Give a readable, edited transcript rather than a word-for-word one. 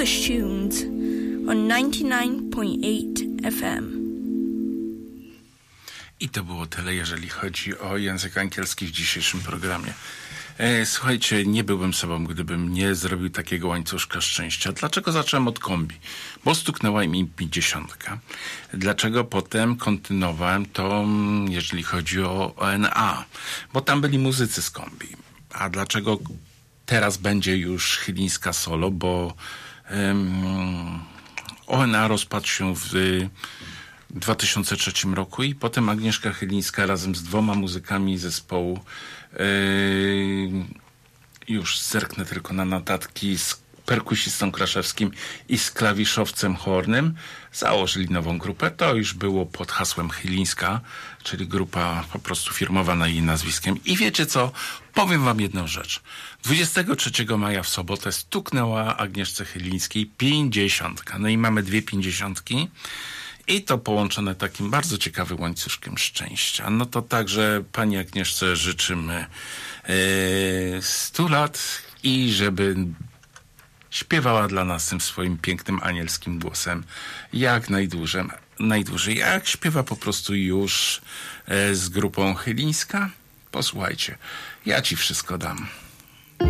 Tunes on 99.8 FM. I to było tyle, jeżeli chodzi o język angielski w dzisiejszym programie. Słuchajcie, nie byłbym sobą, gdybym nie zrobił takiego łańcuszka szczęścia. Dlaczego zacząłem od kombi? Bo stuknęła mi 50. Dlaczego potem kontynuowałem to, jeżeli chodzi o ONA? Bo tam byli muzycy z kombi. A dlaczego teraz będzie już Chylińska solo? Bo ONA rozpadł się w 2003 roku i potem Agnieszka Chylińska razem z 2 muzykami zespołu, już zerknę tylko na notatki, z perkusistą Kraszewskim i z klawiszowcem hornym, założyli nową grupę. To już było pod hasłem Chylińska, czyli grupa po prostu firmowa na jej nazwiskiem. I wiecie co? Powiem wam jedną rzecz. 23 maja w sobotę stuknęła Agnieszce Chylińskiej 50. No i mamy 2 50. I to połączone takim bardzo ciekawym łańcuszkiem szczęścia. No to także pani Agnieszce życzymy 100 lat i żeby śpiewała dla nas tym swoim pięknym anielskim głosem jak najdłużej. Jak śpiewa po prostu już z grupą Chylińska? Posłuchajcie, ja ci wszystko dam.